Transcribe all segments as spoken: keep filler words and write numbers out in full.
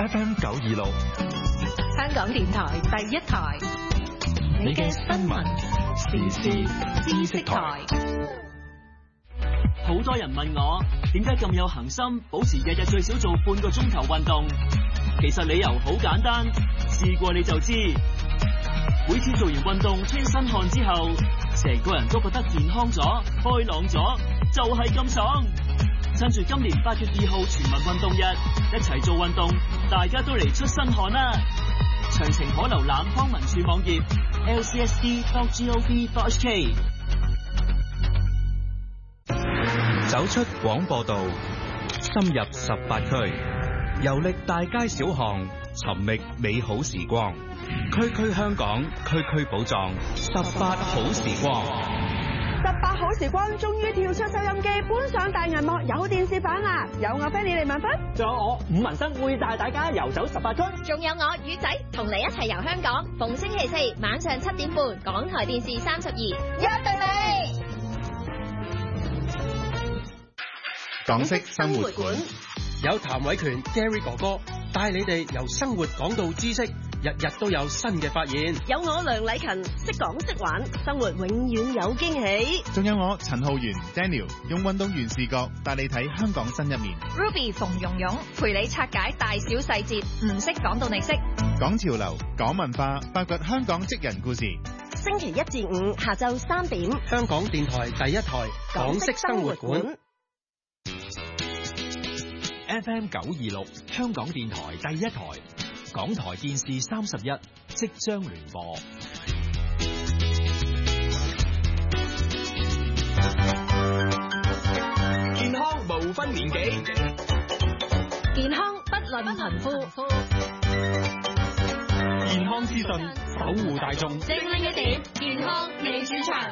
F M 九二六， 香港電台第一台，你嘅新聞時事知識台。 好多人問我點解咁有恒心，保持日日最少做半個鐘頭運動。其實理由好簡單，試過你就知。每次做完運動出身汗之後，成個人都覺得健康咗、開朗咗，就係咁爽。趁住今年八月二號全民運動日，一齊做運動，大家都嚟出身汗啦！詳情可瀏覽康文署網頁 l c s d dot gov dot h k。 走出廣播道，深入十八區，遊歷大街小巷，尋覓美好時光。區區香港，區區寶藏，十八好時光。 十八好時光終於跳出收音機，搬上大銀幕，有電視版啦！有我 Fanny 李文芬， 仲有我伍文生會帶大家遊走十八區， 仲有我魚仔同你一齊遊香港。逢星期四晚上七點半，港台電視三十二，約定你。 港式生活館有譚偉權 Gary 哥哥帶你哋由生活講到知識，日日都有新嘅發現。 有我梁禮勤識講識玩，生活永遠有驚喜。 仲有我陳浩源 Daniel 用運動員視角帶你睇香港新一面。 Ruby 馮蓉蓉陪你拆解大小細節，唔識講到你識。 講潮流，講文化，發掘香港職人故事。 星期一至五下晝三點， 香港電台第一台港式生活館。 F M 九二六，香港電台第一台，港台電視三十一即將聯播。 健康無分年紀， 健康不論貧富， 健康資訊守護大眾。 精靈一點，健康你主場。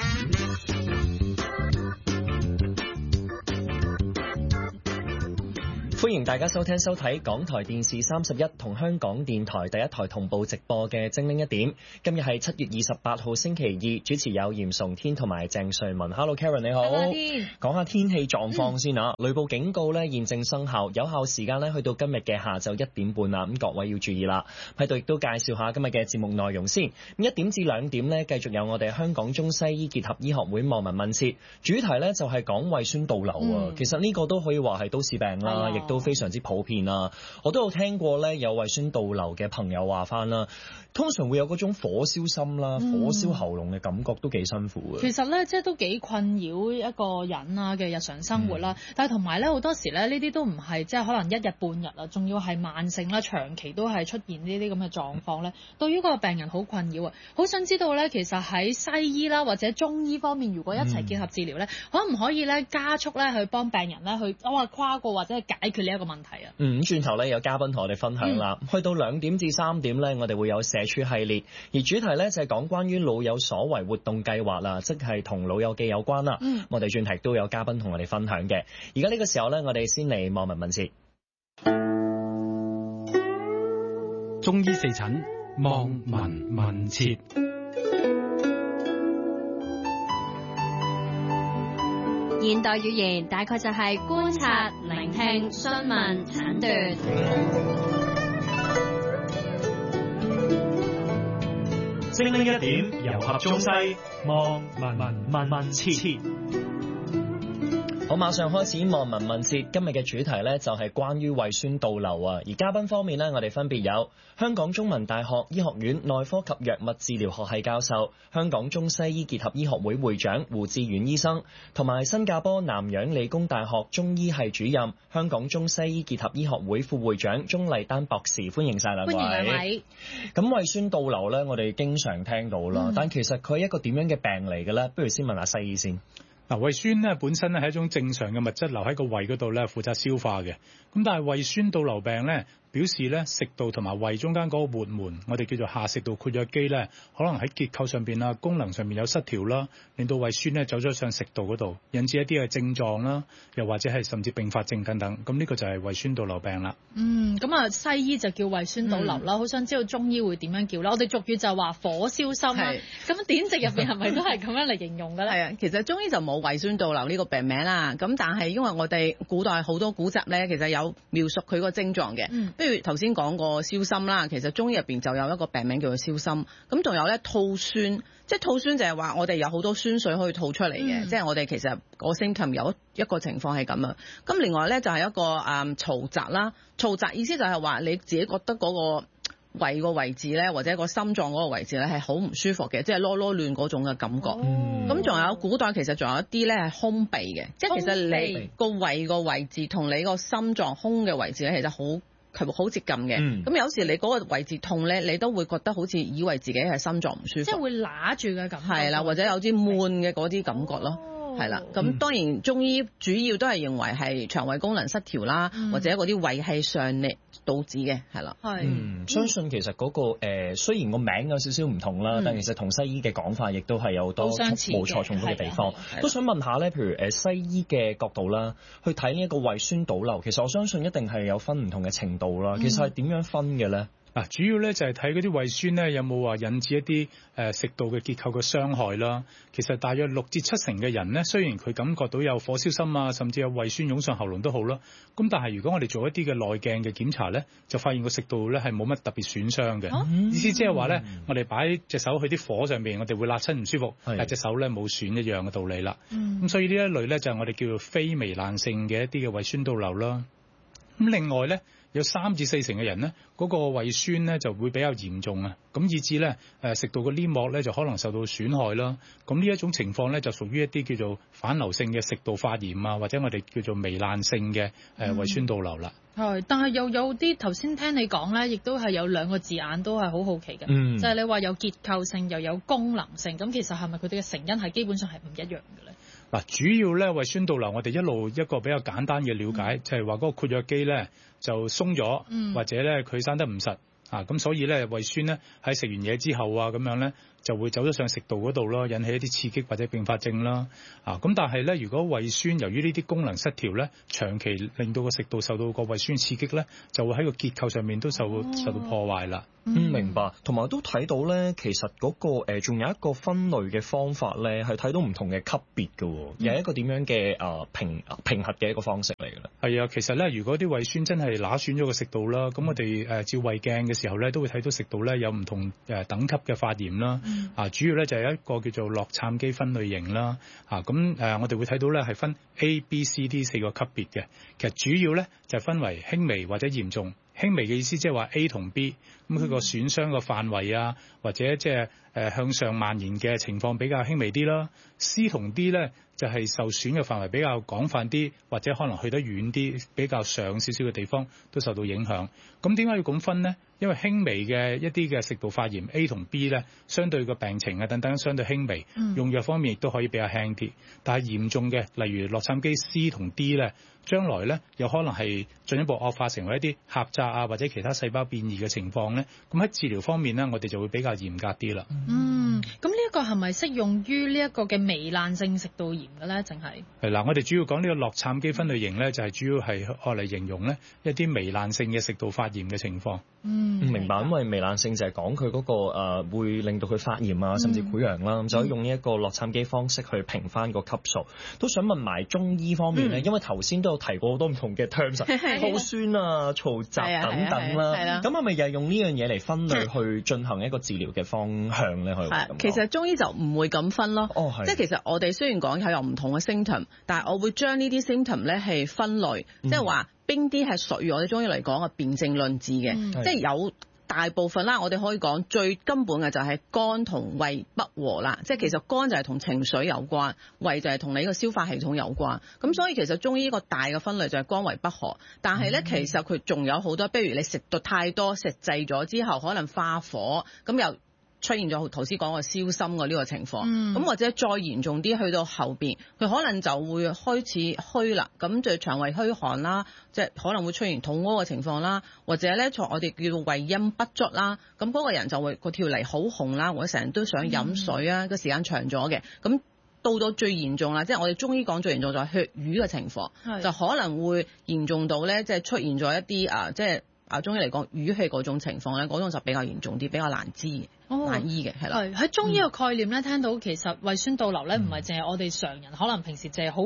歡迎大家收聽收睇港台電視三十一同香港電台第一台同步直播嘅精靈一點。今日係七月二十八號星期二，主持有嚴崇天同埋鄭瑞文。Hello Karen 你好。講下天氣狀況先啊，嗯、雷暴警告咧現正生效，有效時間咧去到今日嘅下晝一點半啦。咁各位要注意啦。喺度亦都介紹下今日嘅節目內容先。咁一點至兩點咧，繼續有我哋香港中西醫結合醫學會望聞問切，主題咧就係講胃酸倒流啊。嗯、其實呢個都可以話係都市病啦，亦、哎、都非常之普遍啦，我都有聽過咧，有胃酸倒流嘅朋友話翻啦，通常會有嗰種火燒心啦、嗯、火燒喉嚨嘅感覺，都幾辛苦嘅。 其實咧，即係都幾困擾一個人啊嘅日常生活啦。嗯、但係同埋咧，好多時咧，呢啲都唔係即係可能一日半日啊，仲要係慢性啦，長期都係出現呢啲咁嘅狀況咧，對於個病人好困擾啊。好想知道咧，其實喺西醫啦或者中醫方面，如果一齊結合治療咧，嗯、可唔可以咧加速咧去幫病人咧去我話跨過或者係解決呢一個問題啊？ 嗯，轉頭咧有嘉賓同我哋分享啦。嗯、去到兩點至三點咧，我哋會有社署系列，而主題咧就係講關於老有所為活動計劃啦，即係同老友記有關啦。嗯、我哋轉題都有嘉賓同我哋分享嘅。而家呢個時候咧，我哋先嚟望聞問切。 中醫四診望聞問切。 現代語言大概就係觀察、聆聽、詢問、診斷。 精靈一點，糅合中西，望聞問問切。 好，馬上開始望聞問切。今日嘅主題呢，就係關於胃酸倒流啊。而嘉賓方面呢，我哋分別有香港中文大學醫學院內科及藥物治療學系教授、香港中西醫結合醫學會會長胡志遠醫生，同埋新加坡南洋理工大學中醫系主任、香港中西醫結合醫學會副會長鍾麗丹博士。歡迎晒兩位。歡迎兩位。咁胃酸倒流呢，我哋經常聽到啦，嗯、但其實佢係一個點樣嘅病嚟嘅呢？不如先問下西醫先。 嗱，胃酸咧本身咧係一種正常嘅物質，留喺個胃嗰度咧負責消化嘅。咁但係胃酸倒流病咧，表示咧食道同埋胃中間嗰個活門，我哋叫做下食道括約肌咧，可能喺結構上邊啊、功能上面有失調啦，令到胃酸咧走咗上食道嗰度，引致一啲嘅症狀啦，又或者係甚至併發症等等。咁呢個就係胃酸倒流病啦。 嗯，咁啊西醫就叫胃酸倒流啦，好、嗯、想知道中醫會點樣叫啦？我哋俗語就話火燒心啦。咁典籍入邊係咪都係咁樣嚟形容㗎咧？ 係啊，其實中醫就冇胃酸倒流呢個病名啦。咁但係因為我哋古代好多古籍咧，其實有描述佢個症狀嘅。嗯，譬如頭先講過燒心啦，其實中醫入邊就有一個病名叫做燒心，咁仲有咧吐酸，即係吐酸就係話我哋有好多酸水可以吐出嚟嘅，嗯、即係我哋其實個 symptom 有一個情況係咁啊。咁另外咧就係一個誒嘈雜啦，嘈雜意思就係話你自己覺得嗰個胃個位置咧，或者個心臟嗰個位置咧係好唔舒服嘅，即係囉囉亂嗰種嘅感覺。咁仲、哦、有古代其實仲有一啲咧係胸痹嘅，即係其實你個胃個位置同你個心臟胸嘅位置咧，其實好係好接近嘅。咁、嗯、有時你嗰個位置痛咧，你都會覺得好似以為自己係心臟唔舒服， 即係會揦住嘅感覺。 係啦，或者有啲悶嘅嗰啲感覺咯。係啦，咁當然中醫主要都係認為係腸胃功能失調啦，嗯、或者嗰啲胃氣上逆導致嘅，係啦。 係，嗯，相信其實嗰、那個誒、呃、雖然個名有少少唔同啦，嗯、但其實同西醫嘅講法亦都係有多冇錯重複嘅地方。都想問下咧，譬如誒西醫嘅角度啦，去睇呢一個胃酸倒流，其實我相信一定係有分唔同嘅程度啦。其實係點樣分嘅咧？ 嗱，主要咧就係睇嗰啲胃酸咧有冇話引致一啲誒食道嘅結構嘅傷害啦。其實大約六至七成嘅人咧，雖然佢感覺到有火燒心啊，甚至有胃酸湧上喉嚨都好啦。咁但係如果我哋做一啲嘅內鏡嘅檢查咧，就發現個食道咧係冇乜特別損傷嘅。啊、意思即係話咧，嗯、我哋擺隻手去啲火上面，我哋會辣親唔舒服，是但隻手咧冇損一樣嘅道理啦。咁、嗯、所以呢一類咧就係我哋叫做非糜爛性嘅一啲嘅胃酸倒流啦。咁另外咧，有三至四成嘅人咧，嗰、那個胃酸咧就會比較嚴重啊，咁以致咧誒食道嘅黏膜咧就可能受到損害啦。咁呢一種情況咧就屬於一啲叫做反流性嘅食道發炎啊，或者我哋叫做糜爛性嘅誒胃酸倒流啦。 係、嗯，但係又有啲頭先聽你講咧，亦都係有兩個字眼都係好好奇嘅，嗯、就係你話有結構性又有功能性，咁其實係咪佢哋嘅成因係基本上係唔一樣嘅咧？ 嗱，主要咧胃酸倒流，我哋一路一個比較簡單嘅了解，嗯、就係話嗰個括約肌咧就鬆咗，嗯、或者咧佢生得唔實啊，咁所以咧胃酸咧喺食完嘢之後啊咁樣咧就會走咗上食道嗰度咯，引起一啲刺激或者併發症啦。啊，咁但係咧如果胃酸由於呢啲功能失調咧，長期令到個食道受到個胃酸刺激咧，就會喺個結構上面都受、哦、受到破壞啦。 嗯，明白。同埋都睇到咧，其實嗰、嗰個仲、呃、有一個分類嘅方法咧，係睇到唔同嘅級別嘅，又係、嗯、一個點樣嘅啊、呃、評評核嘅一個方式嚟嘅咧。 係啊，其實咧，如果啲胃酸真係揦損咗個食道啦，咁、嗯、我哋誒、呃、照胃鏡嘅時候咧，都會睇到食道咧有唔同誒、呃、等級嘅發炎啦。嗯、啊，主要咧就係、是、一個叫做洛杉磯分類型啦。啊，咁誒、呃、我哋會睇到咧係分 A、B、C、D 四個級別嘅。其實主要咧就分為輕微或者嚴重。輕微嘅意思即係話 A 同 B， 咁佢個損傷嘅範圍啊，或者即係誒向上蔓延嘅情況比較輕微啲啦。C 同 D 咧就係、是、受損嘅範圍比較廣泛啲，或者可能去得遠啲，比較上少少嘅地方都受到影響。咁點解要咁分呢？因為輕微嘅一啲嘅食道發炎 A 同 B 咧，相對個病情啊等等相對輕微，嗯、用藥方面亦都可以比較輕啲。但係嚴重嘅，例如洛杉磯 C 同 D 咧，將來咧有可能係進一步惡化成為一啲狹窄啊或者其他細胞變異嘅情況咧。咁喺治療方面咧，我哋就會比較嚴格啲啦。 嗯，咁呢一個係咪適用於呢一個嘅糜爛性食道炎嘅咧？淨係係啦，我哋主要講呢個洛杉磯分類型咧，就係、是、主要係愛嚟形容咧一啲糜爛性嘅食道發炎嘅情況。 嗯， 明白。因為糜爛性就係講佢嗰個誒、呃、會令到佢發炎啊，甚至潰瘍啦，咁、嗯、就可以用呢一個洛杉磯方式去評翻個級數。都想問埋中醫方面咧，嗯、因為頭先都有提過好多唔同嘅 terms，吐酸啊、嘈雜等等啦。咁係咪又係用呢樣嘢嚟分類去進行一個治療嘅方向咧？可以咁講。 其實中醫就唔會咁分咯。哦，即係其實我哋雖然講係有唔同嘅 symptom， 但係我會將呢啲 symptom 咧係分類，即係話邊啲係屬於我哋中醫嚟講嘅辨證論治嘅，嗯、即係有。大部分啦，我哋可以講最根本嘅就係肝同胃不和啦，即係其實肝就係同情緒有關，胃就係同你個消化系統有關。咁所以其實中醫個大嘅分類就係肝胃不和，但係咧、嗯、其實佢仲有好多，比如你食到太多食滯咗之後，可能化火，咁又出現咗頭先講個燒心嘅呢個情況，咁、嗯、或者再嚴重啲去到後邊，佢可能就會開始虛啦，咁就腸胃虛寒啦，即係可能會出現肚屙嘅情況啦，或者咧我哋叫做胃陰不足啦，咁嗰個人就會個條脷好紅啦，或者成日都想飲水啊，個、嗯、時間長咗嘅，咁到到最嚴重啦，即係我哋中醫講最嚴重就係血瘀嘅情況，是就可能會嚴重到咧，即係出現咗一啲啊，即係啊中醫嚟講瘀氣嗰種情況咧，嗰種就比較嚴重啲，比較難治。 哦、 難醫嘅係啦， 喺中醫嘅概念咧，嗯、聽到其實胃酸倒流咧，唔係淨係我哋常人可能平時淨係好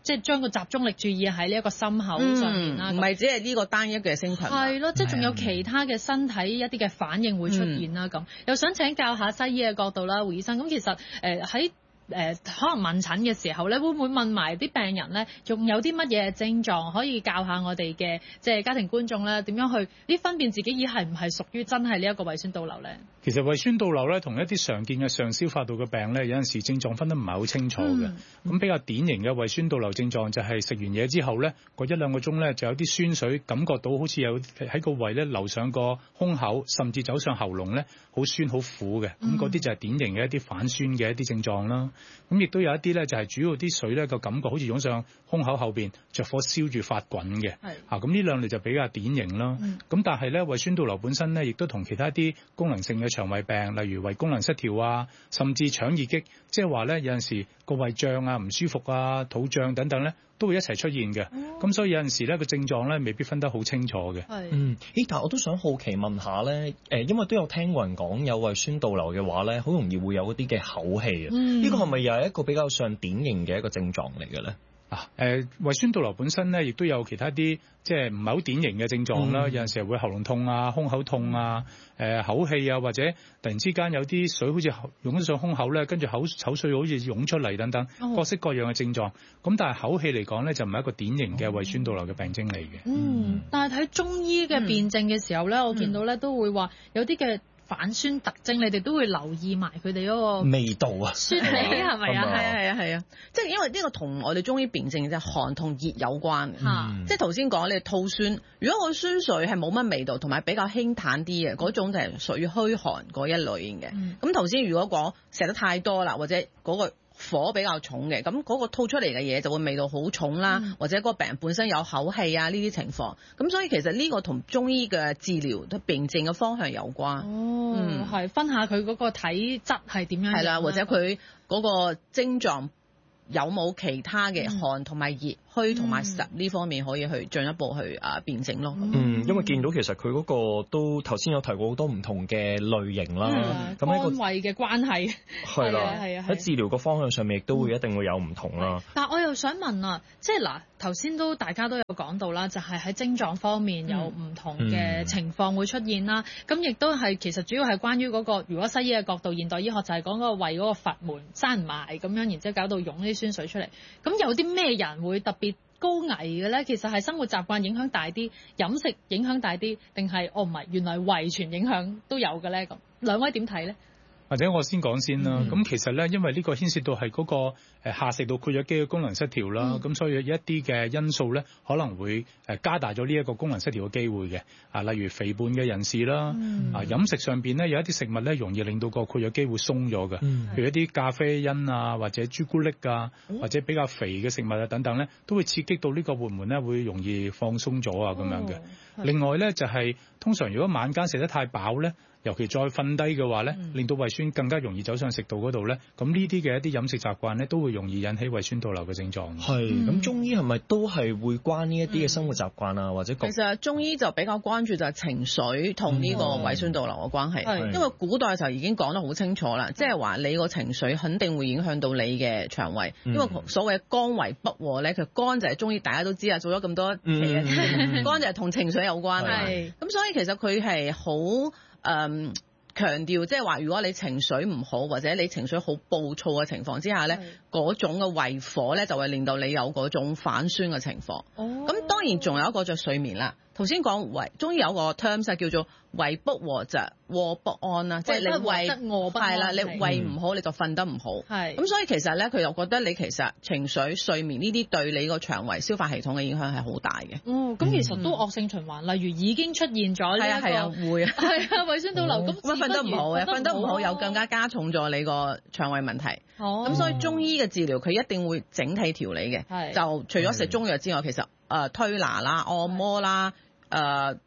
即係將個集中力注意喺呢一個心口上面啦， 唔係只係呢個單一嘅星群。 係咯，即係仲有其他嘅身體一啲嘅反應會出現啦。咁、嗯、又想請教下西醫嘅角度啦，胡醫生。咁其實誒喺誒可能問診嘅時候咧，會唔會問埋啲病人咧，仲有啲乜嘢症狀可以教下我哋嘅即係家庭觀眾咧，點樣去呢分辨自己咦係唔係屬於真係呢一個胃酸倒流咧？ 其實胃酸倒流咧，同一啲常見嘅上消化道嘅病咧，有陣時症狀分得唔係好清楚嘅。咁、嗯、比較典型嘅胃酸倒流症狀就係食完嘢之後咧，過一兩個鐘咧就有啲酸水，感覺到好似有喺個胃咧流上個胸口，甚至走上喉嚨咧，好酸好苦嘅。咁嗰啲就係典型嘅一啲反酸嘅一啲症狀啦。咁亦都有一啲咧，就係主要啲水咧個感覺好似湧上胸口後邊，着火燒住發滾嘅。係啊，咁呢兩類就比較典型啦。咁、嗯、但係咧，胃酸倒流本身咧，亦都同其他啲功能性嘅腸胃病，例如胃功能失調啊，甚至腸易激，即係話咧有陣時個胃脹啊、唔舒服啊、肚脹等等咧，都會一齊出現嘅。咁、哦、所以有陣時咧個症狀咧未必分得好清楚嘅。 係嗯，咦？但係我都想好奇問下咧，誒，因為都有聽過人講有胃酸倒流嘅話咧，好容易會有嗰啲嘅口氣啊。嗯，呢個係咪又係一個比較上典型嘅一個症狀嚟嘅咧？ 啊，誒胃酸倒流本身咧，亦都有其他啲即係唔係好典型嘅症狀啦。嗯、有陣時會喉嚨痛啊、胸口痛啊、誒、呃、口氣啊，或者突然之間有啲水好似湧咗上胸口咧，跟住口口水好似湧出嚟等等，哦、各式各樣嘅症狀。咁但係口氣嚟講咧，就唔係一個典型嘅胃酸倒流嘅病徵嚟嘅。 嗯，嗯但係睇中醫嘅辨證嘅時候咧，嗯、我見到咧都會話有啲嘅反酸特徵，你哋都會留意埋佢哋嗰個味道啊， 酸味係咪啊？ 係啊係啊係啊！即係因為呢個同我哋中醫辨證嘅寒同熱有關嘅。嗯、即係頭先講你吐酸，如果個酸水係冇乜味道，同埋比較輕淡啲嘅嗰種就係屬於虛寒嗰一類型嘅。咁頭先如果講食得太多啦，或者嗰個火比較重嘅，咁嗰個吐出嚟嘅嘢就會味道好重啦，嗯、或者嗰個病人本身有口氣啊呢啲情況，咁所以其實呢個同中醫嘅治療同辨證嘅方向有關。 哦，嗯，係分下佢嗰個體質係點樣， 係啦，或者佢嗰個症狀有冇其他嘅寒同埋熱、虛同埋實呢方面可以去進一步去啊辨證咯。 嗯，因為見到其實佢嗰個都頭先有提過好多唔同嘅類型啦，咁喺個肝胃嘅關係係啦，係啊，喺治療個方向上面亦都會一定會有唔同啦。 但係我又想問啊，即係嗱頭先都大家都有講到啦，就係喺症狀方面有唔同嘅情況會出現啦。咁亦都係其實主要係關於嗰個，如果西醫嘅角度，現代醫學就係講嗰個胃嗰個閥門閂唔埋咁樣，然之後搞到湧啲酸水出嚟。咁有啲咩人會特別高危嘅咧？其實係生活習慣影響大啲，飲食影響大啲，定係哦唔係，原來遺傳影響都有嘅咧？咁兩位點睇咧？ 或者我先講先啦。咁、嗯、其實咧，因為呢個牽涉到係嗰個誒下食道括約肌嘅功能失調啦，咁、嗯、所以一啲嘅因素咧，可能會誒加大咗呢一個功能失調嘅機會嘅。啊，例如肥胖嘅人士啦，嗯、啊飲食上邊咧有一啲食物咧，容易令到個括約肌會鬆咗嘅。嗯、譬如一啲咖啡因啊，或者朱古力啊，嗯、或者比較肥嘅食物啊等等咧，都會刺激到呢個活門咧，會容易放鬆咗啊咁樣嘅。哦、另外咧就係、是、通常如果晚間食得太飽咧，尤其再瞓低嘅話咧，嗯、令到胃酸更加容易走上食道嗰度咧，咁呢啲嘅一啲飲食習慣咧，都會容易引起胃酸倒流嘅症狀。 係，咁、嗯、中醫係咪都係會關呢一啲嘅生活習慣啊，嗯、或者其實中醫就比較關注就係情緒同呢個胃酸倒流嘅關係，嗯、因為古代就已經講得好清楚啦，即係話你個情緒肯定會影響到你嘅腸胃，嗯、因為所謂肝胃不和咧，佢肝就係中醫大家都知啊，做咗咁多期嘅，嗯、肝就係同情緒有關啦。咁所以其實佢係好。誒、嗯、強調即係話，如果你情緒唔好，或者你情緒好暴躁嘅情況之下咧，嗰種嘅胃火咧就會令到你有嗰種反酸嘅情況。咁、哦、當然仲有一個就睡眠啦。頭先講胃，中醫有個 terms 叫做胃不和就臥不安啦，即係你胃係啦，你胃唔好、嗯、你就瞓得唔好。係咁，所以其實咧，佢又覺得你其實情緒、睡眠呢啲對你個腸胃消化系統嘅影響係好大嘅。 哦，咁其實都惡性循環，嗯、例如已經出現咗呢一個係啊會啊係啊胃酸倒流，咁咁瞓得唔好嘅，瞓得唔好又更加加重咗你個腸胃問題。哦，咁所以中醫嘅治療佢一定會整體調理嘅，就除咗食中藥之外，其實誒、呃、推拿啦、按摩啦。誒、呃、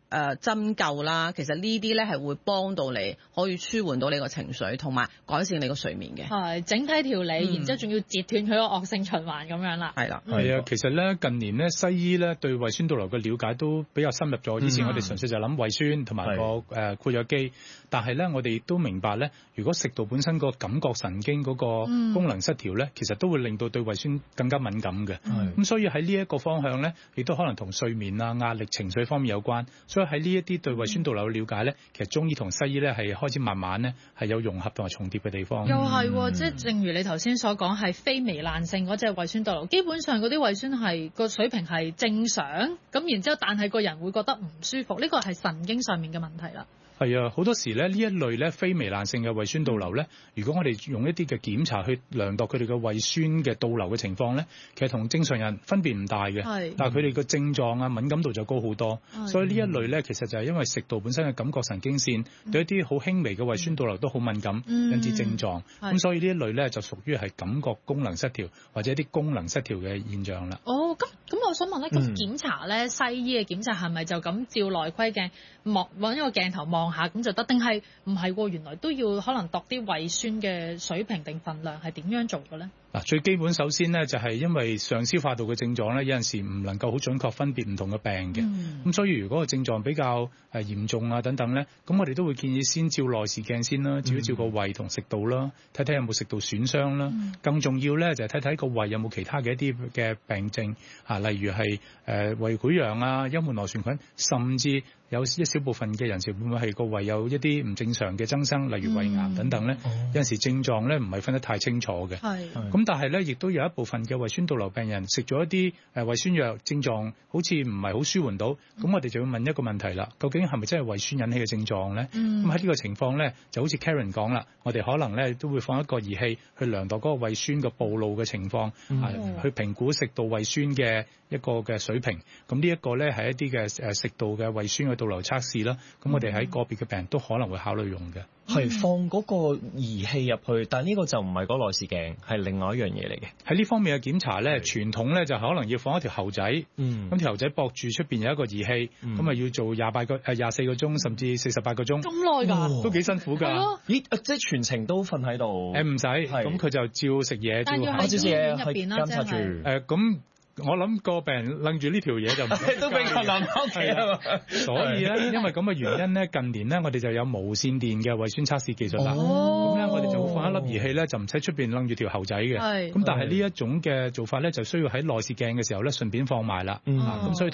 誒針灸啦，其實呢啲咧係會幫到你，可以舒緩到你個情緒，同埋改善你個睡眠嘅。 係整體調理，嗯、然之後仲要截斷佢個惡性循環咁樣啦。 係啦， 係啊，其實咧近年咧西醫咧對胃酸倒流嘅了解都比較深入咗。以前我哋純粹就諗胃酸同埋個誒括約肌，但係咧我哋亦都明白咧，如果食道本身個感覺神經嗰個功能失調咧，嗯、其實都會令到對胃酸更加敏感嘅。咁、嗯、所以喺呢一個方向咧，亦都可能同睡眠啊、壓力、情緒方面有關。所以喺呢一啲對胃酸倒流嘅了解咧，其實中醫同西醫咧係開始慢慢咧係有融合同埋重疊嘅地方。 又係、哦，嗯、即係正如你頭先所講，係非糜爛性嗰隻胃酸倒流，基本上嗰啲胃酸係個水平係正常，咁然之後，但係個人會覺得唔舒服，呢個係神經上面嘅問題啦。 係啊，好多時咧呢一類咧非糜爛性嘅胃酸倒流咧，如果我哋用一啲嘅檢查去量度佢哋嘅胃酸嘅倒流嘅情況咧，其實同正常人分別唔大嘅。係，但係佢哋嘅症狀啊敏感度就高好多。所以呢一類咧其實就係因為食道本身嘅感覺神經線、嗯、對一啲好輕微嘅胃酸倒流都好敏感，嗯、引致症狀。咁所以呢一類咧就屬於係感覺功能失調或者一啲功能失調嘅現象啦。 哦，咁咁我想問咧，咁、嗯、檢查咧西醫嘅檢查係咪就咁照內窺鏡望揾一個鏡頭望下咁就得？定係唔係喎？原來都要可能度啲胃酸嘅水平定份量，係點樣做嘅咧？ 嗱，最基本首先咧就係因為上消化道嘅症狀咧，有陣時唔能夠好準確分別唔同嘅病嘅。咁、嗯、所以如果個症狀比較誒嚴重啊等等咧，咁我哋都會建議先照內視鏡先啦，照一照個胃同食道啦，睇睇有冇食道損傷啦。嗯、更重要咧就係睇睇個胃有冇其他嘅一啲嘅病症啊，例如係誒胃潰瘍啊、幽門螺旋菌，甚至有一小部分嘅人士會唔會係個胃有一啲唔正常嘅增生，例如胃癌等等咧。嗯、有陣時症狀咧唔係分得太清楚嘅。係咁。但係咧，亦都有一部分嘅胃酸倒流病人食咗一啲誒胃酸藥，症狀好似唔係好舒緩到，咁、嗯、我哋就要問一個問題啦，究竟係咪真係胃酸引起嘅症狀咧？咁喺呢個情況咧，就好似 Karen 講啦，我哋可能咧都會放一個儀器去量度嗰個胃酸嘅暴露嘅情況，嗯啊、去評估食道胃酸嘅一個嘅水平。咁呢一個咧係一啲嘅誒食道嘅胃酸嘅倒流測試啦。咁我哋喺個別嘅病人都可能會考慮用嘅。 係放嗰個儀器入去，但係呢個就唔係嗰內視鏡，係另外一樣嘢嚟嘅。 喺呢方面嘅檢查咧，傳統咧就可能要放一條喉仔，咁、嗯、條喉仔駁住出邊有一個儀器，咁啊、嗯、要做廿八個誒廿四個鐘，甚至四十八個鐘。咁耐㗎， 都幾辛苦㗎。 咦？即係全程都瞓喺度？ 誒唔使，咁佢就照食嘢，照照食嘢去監察住。 誒咁。我諗個病人擸住呢條嘢就都比較難屋企啊嘛， 所以咧，因為咁嘅原因咧，近年咧我哋就有無線電嘅胃酸測試技術啦。咁咧、哦、我哋就會放一粒儀器咧，就唔使出邊擸住條喉仔嘅。咁但係呢一種嘅做法咧，就需要喺內視鏡嘅時候咧，順便放埋啦。咁、嗯啊、所以